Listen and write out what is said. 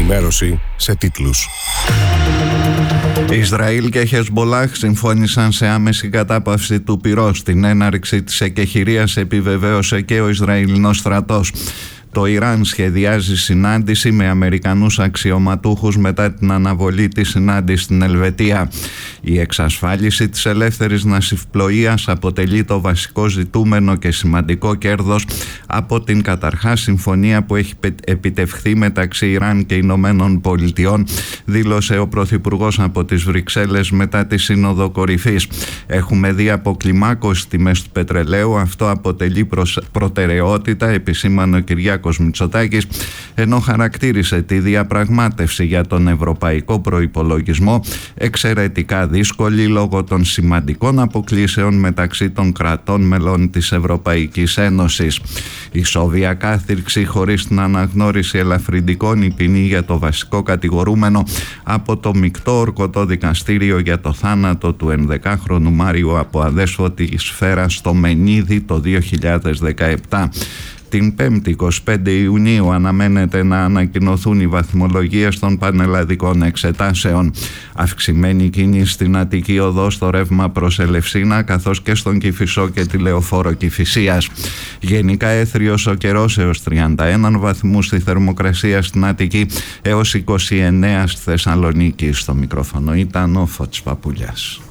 Ενημέρωση σε τίτλους. Ισραήλ και Χεσμπολάχ συμφώνησαν σε άμεση κατάπαυση του πυρός. Την έναρξη της εκεχηρίας επιβεβαίωσε και ο Ισραηλινός στρατός. Το Ιράν σχεδιάζει συνάντηση με Αμερικανούς αξιωματούχους μετά την αναβολή της συνάντησης στην Ελβετία. Η εξασφάλιση της ελεύθερης ναυσιπλοείας αποτελεί το βασικό ζητούμενο και σημαντικό κέρδος από την καταρχάς συμφωνία που έχει επιτευχθεί μεταξύ Ιράν και Ηνωμένων Πολιτειών, δήλωσε ο Πρωθυπουργός από τις Βρυξέλλες μετά τη Σύνοδο Κορυφής. Έχουμε δει αποκλιμάκωση τιμές του πετρελαίου, αυτό αποτελεί προτεραιότητα, επισήμανε ο Κυριάκος Μητσοτάκης, ενώ χαρακτήρισε τη διαπραγμάτευση για τον ευρωπαϊκό προϋπολογισμό εξαιρετικά δύσκολη λόγω των σημαντικών αποκλίσεων μεταξύ των κρατών μελών της Ευρωπαϊκής Ένωσης. Ισόβια κάθυρξη χωρίς την αναγνώριση ελαφρυντικών, η ποινή για το βασικό κατηγορούμενο από το μεικτό ορκωτό δικαστήριο για το θάνατο του 11χρονου Μάριου από αδέσποτη σφαίρα στο Μενίδη το 2017. Την 5η 25 Ιουνίου αναμένεται να ανακοινωθούν οι βαθμολογίες των πανελλαδικών εξετάσεων. Αυξημένη κίνηση στην Αττική Οδό στο ρεύμα προς Ελευσίνα, καθώς και στον Κηφισό και τη Λεωφόρο Κηφισίας. Γενικά έθριος ο καιρός, έως 31 βαθμούς η θερμοκρασία στην Αττική, έως 29 στη Θεσσαλονίκη. Στο μικρόφωνο ήταν ο Φώτης Παπουλιάς.